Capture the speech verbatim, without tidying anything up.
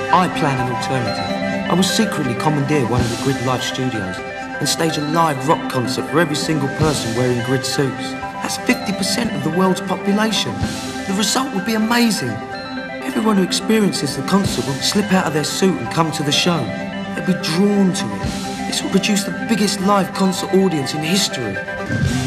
I plan an alternative. I will secretly commandeer one of the Grid Live studios and stage a live rock concert for every single person wearing Grid suits. That's fifty percent of the world's population. The result would be amazing. Everyone who experiences the concert will slip out of their suit and come to the show. They'll be drawn to it. This will produce the biggest live concert audience in history.